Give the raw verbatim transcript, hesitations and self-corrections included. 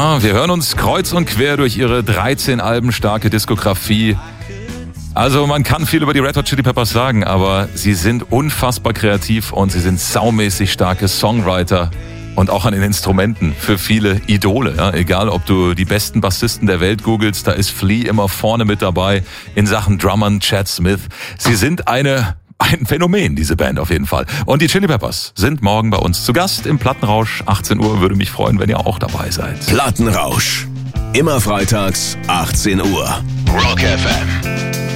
Ja, wir hören uns kreuz und quer durch ihre dreizehn Alben starke Diskografie. Also man kann viel über die Red Hot Chili Peppers sagen, aber sie sind unfassbar kreativ und sie sind saumäßig starke Songwriter und auch an den Instrumenten für viele Idole. Ja, egal, ob du die besten Bassisten der Welt googelst, da ist Flea immer vorne mit dabei in Sachen Drummern, Chad Smith. Sie sind eine ein Phänomen, diese Band auf jeden Fall. Und die Chili Peppers sind morgen bei uns zu Gast im Plattenrausch. achtzehn Uhr, würde mich freuen, wenn ihr auch dabei seid. Plattenrausch. Immer freitags, achtzehn Uhr. Rock F M.